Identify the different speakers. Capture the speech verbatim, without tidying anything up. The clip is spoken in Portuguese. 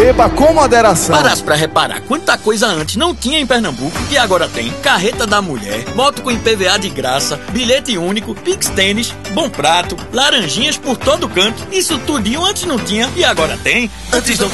Speaker 1: Beba com moderação.
Speaker 2: Parasse pra reparar quanta coisa antes não tinha em Pernambuco e agora tem. Carreta da mulher, moto com I P V A de graça, bilhete único, Pix Tênis, Bom Prato, laranjinhas por todo canto. Isso tudinho antes não tinha e agora tem. Antes não